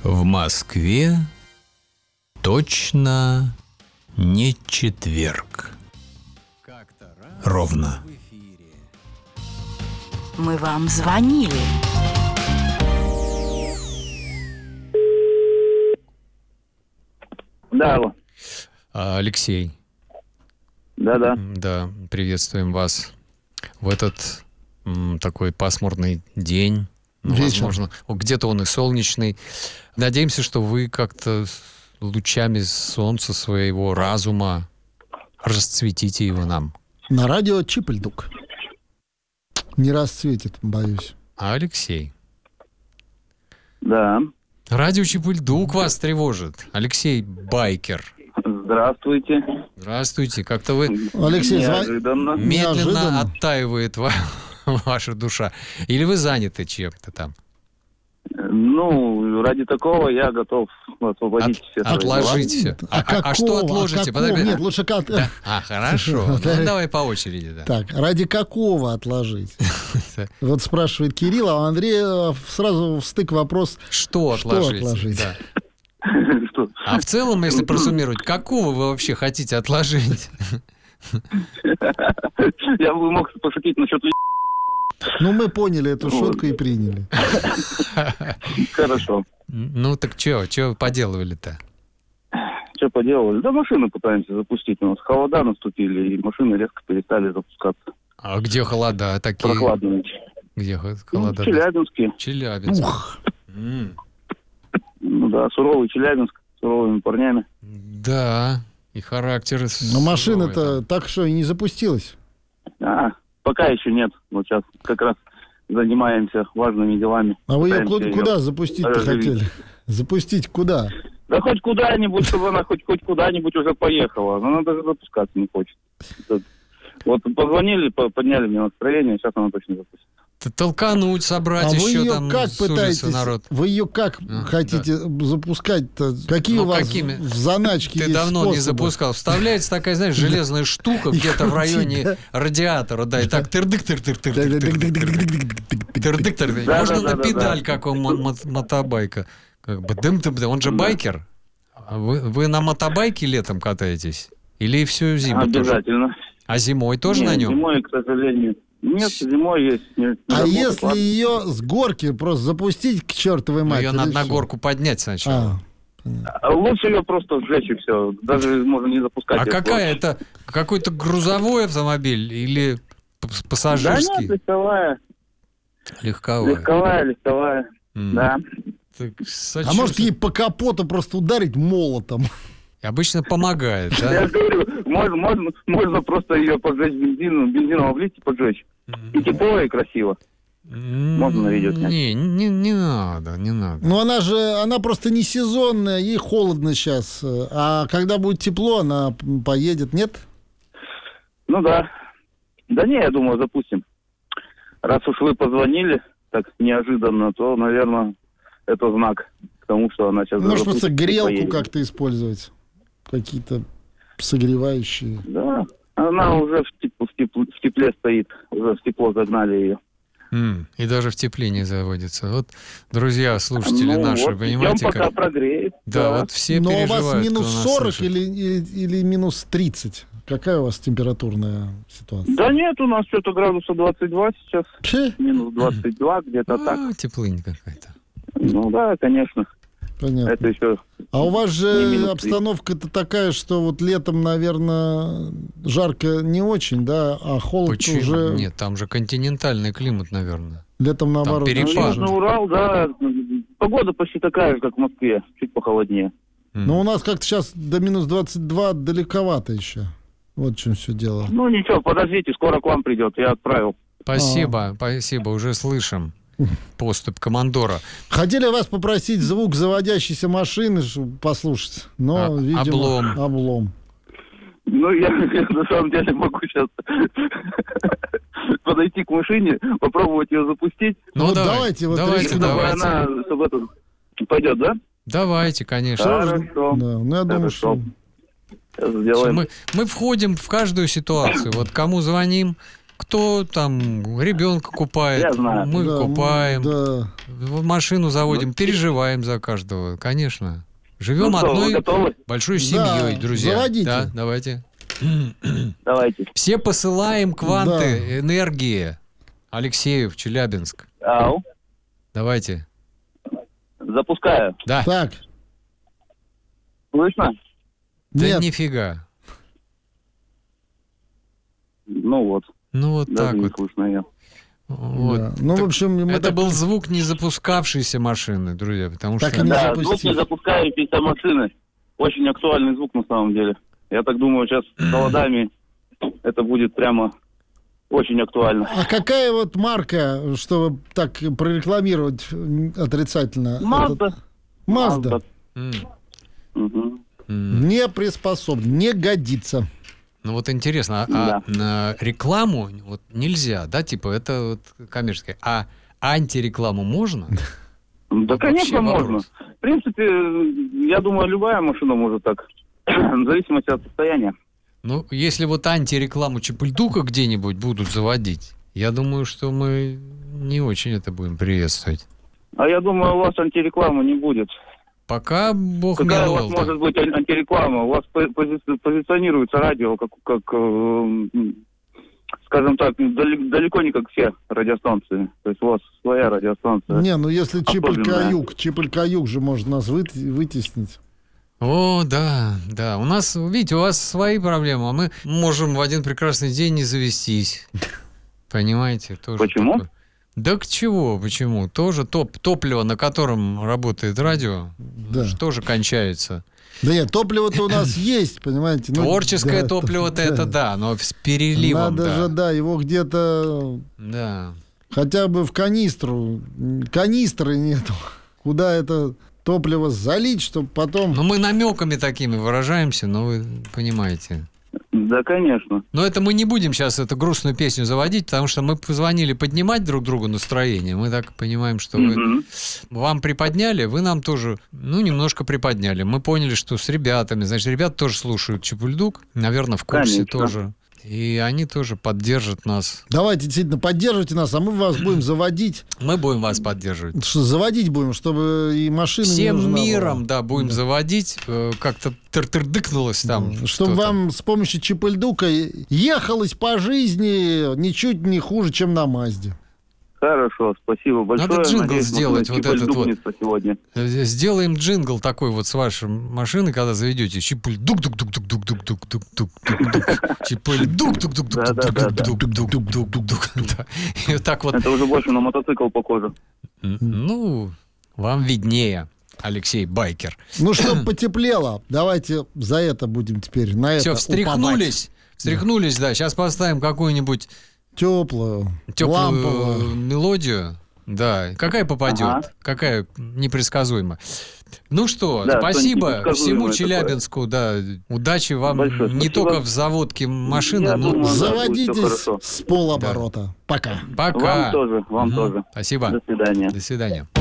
В Москве точно не четверг. Ровно. Мы вам звонили. Да, алло. Алексей. Да. Да, приветствуем вас в этот такой пасмурный день. Возможно, где-то он и солнечный. Надеемся, что вы как-то лучами солнца своего разума расцветите его нам. На радио Чипельдук. Не расцветит, боюсь. Алексей. Да. Радио Чипельдук вас тревожит. Алексей Байкер. Здравствуйте. Здравствуйте. Как-то вы Алексей, Неожиданно. медленно оттаивает ваша душа. Или вы заняты чем-то там? Ну, ради такого я готов освободить все свои Отложить все. А что отложите? Нет, лучше как... Да. Хорошо. Ну, давай по очереди. Да. Так, ради какого отложить? Вот спрашивает Кирилл, а Андрей сразу в стык вопрос. Что отложить? Да. Что? А в целом, если просуммировать, какого вы вообще хотите отложить? Я бы мог пошутить насчет Ну, мы поняли эту шутку и приняли. Хорошо. Ну, так что вы поделывали-то? Что поделали? Да машины пытаемся запустить. У нас холода наступили, и машины резко перестали запускаться. А где холода такие? Прохладные. Где Ну, холода? в Челябинске. Челябинск. Ух. Ну да, суровый Челябинск, с суровыми парнями. Да, и характер. Но машина-то так что и не запустилась. Пока еще нет. Вот сейчас как раз занимаемся важными делами. А вы ее Пытаемся куда запустить-то оживить. хотели? Запустить куда? Да хоть куда-нибудь, чтобы она хоть куда-нибудь уже поехала. Но она даже запускаться не хочет. Вот позвонили, подняли мне настроение, сейчас она точно запустится. Толкануть, собрать А вы еще ее там как с улицы пытаетесь? народ. Вы ее как хотите запускать-то? Какие Ну, у вас какими? в заначке Ты есть давно не способы? запускал. Вставляется такая, знаешь, железная штука где-то в районе радиатора, да, и так тырдык-тырдык-тырдык-тырдык. Можно на педаль, как у мотобайка. Как бы дым-дым-дым. Он же байкер. Вы на мотобайке летом катаетесь? Или всю зиму тоже? Обязательно. А зимой тоже на нем? Зимой, к сожалению. Нет, зимой есть. А если ее с горки просто запустить к чертовой матери? Ее надо на горку поднять сначала. Лучше ее просто сжечь и все. Даже можно не запускать. А какая это? Какой-то грузовой автомобиль или пассажирский? Да нет, легковая. Легковая. Легковая. Да. А может ей по капоту просто ударить молотом? Обычно помогает, да? Я говорю, можно просто ее поджечь бензином облить и поджечь. И тепло, и красиво. Можно на видео снять. Не надо. Ну она просто не сезонная, ей холодно сейчас. А когда будет тепло, она поедет, нет? Ну да. Да не, я думаю, запустим. Раз уж вы позвонили так неожиданно, то, наверное, это знак к тому, что она сейчас Может, запустится просто и грелку поедет. как-то использовать. Какие-то согревающие. Да, она уже в тепле стоит. Уже в тепло загнали ее. И даже в тепле не заводится. Вот, друзья, слушатели наши, вот, понимаете, пока как... прогреет. Да, вот все Но у переживают, вас минус кто нас 40 слышит. или минус 30? Какая у вас температурная ситуация? Да нет, у нас что-то градуса 22 сейчас. Пфи. Минус 22, где-то так. Теплынь какая-то. Ну да, конечно. Понятно. Это еще... А у вас не же минус обстановка-то такая, что вот летом, наверное, жарко не очень, да, а холод Почему? уже... Нет, там же континентальный климат, наверное. Летом наоборот. перепад. даже. Южный Урал, да, погода почти такая же, как в Москве, чуть похолоднее. Но у нас как-то сейчас до минус 22 далековато еще. Вот в чем все дело. Ну ничего, подождите, скоро к вам придет, я отправил. Спасибо, уже слышим поступь командора. Хотели вас попросить звук заводящейся машины послушать, но, видимо, облом. Ну, я на самом деле могу сейчас подойти к машине, попробовать ее запустить. Ну, давайте. Чтобы это пойдет, да? Давайте, конечно. Хорошо. Да, ну, я думаю, что... Сейчас сделаем. Мы входим в каждую ситуацию. Вот кому звоним, кто там ребенка купает, Я знаю. мы Да, купаем, да. машину заводим, переживаем за каждого, конечно. Живем Ну что, вы одной готовы? большой Да, семьей, друзья. заводите. Да, давайте. Давайте. Все посылаем кванты Да. энергии. Алексеев, Челябинск. Ау. Давайте. Запускаю. Да. Так, Слышно? Да нет, нифига. Ну вот. Ну вот Даже так не вот. слышно ее. Вот. да. Ну, в общем, мы Это так- был звук не запускавшейся машины, друзья, потому Так что... и не Да, запустили. звук не запускающейся машины. Очень актуальный звук на самом деле. Я так думаю, сейчас с холодами это будет прямо очень актуально. А какая вот марка, чтобы так прорекламировать отрицательно? Мазда. Мазда. М, Мгм. м. Не приспособлен, не годится. Ну вот интересно, Да. на рекламу вот нельзя, да, типа это вот коммерческое, а антирекламу можно? Да, Вообще конечно, вопрос. можно. В принципе, я думаю, любая машина может так. В зависимости от состояния. Ну, если вот антирекламу Чепульдука где-нибудь будут заводить, я думаю, что мы не очень это будем приветствовать. А я думаю, у вас антирекламы не будет. Пока Бог Какая у вас миловал. может быть антиреклама? У вас позиционируется радио как, скажем так, далеко не как все радиостанции. То есть у вас своя радиостанция. Не, ну если Особенная. Чиполь-Каюк же можно нас вытеснить. О, да, да. У нас, видите, у вас свои проблемы, а мы можем в один прекрасный день не завестись. Понимаете? Тоже Почему? такое. Да к чего? Почему? Тоже топливо, на котором работает радио, Да. тоже кончается. Да нет, топливо-то у нас есть, понимаете. Ну, Творческое да, топливо-то это да, но с переливом, Надо же, да. да, его где-то Да. хотя бы в канистру. Канистры нету. Куда это топливо залить, чтобы потом... Ну, мы намеками такими выражаемся, но вы понимаете. Да, конечно. Но это мы не будем сейчас эту грустную песню заводить, потому что мы позвонили поднимать друг другу настроение. Мы так понимаем, что вы Мгм. вам приподняли, вы нам тоже, ну, немножко приподняли. Мы поняли, что с ребятами, значит, ребята тоже слушают Чепульдук, наверное, в курсе Конечно. тоже. И они тоже поддержат нас. Давайте действительно поддерживайте нас, а мы вас будем заводить. Мы будем вас поддерживать. Заводить будем, чтобы и машина не Всем нужна была. миром, да, будем заводить. Как-то тыр-тырдыкнулось там. Чтобы что-то. вам с помощью Чипульдука ехалось по жизни ничуть не хуже, чем на Мазде. Хорошо, спасибо большое. Надо джингл Надеюсь, сделать, вот этот вот. вот. Сегодня. Сделаем джингл такой вот с вашей машины, когда заведете. Чипульдук-дук-дук-дук-дук-дук-дук-дук-дук. Чипульдук-дук-дук-дук-дук-дук-дук-дук. И вот так вот. Это уже больше на мотоцикл похоже. Ну, вам виднее, Алексей Байкер. Ну, чтобы потеплело, давайте за это будем теперь, на Все, это встряхнулись. Встряхнулись, да. Сейчас поставим какую-нибудь теплую, теплую ламповую. мелодию. Да, какая попадет, Ага. какая непредсказуемая. Ну что, Да, спасибо что-нибудь всему непредсказуемое Челябинску, да. Удачи вам Большое не спасибо. только в заводке машины, Я но думаю, да, будет всё Заводитесь хорошо. с полоборота. Пока. пока. Вам тоже, вам Мгм. тоже. Спасибо. До свидания. До свидания.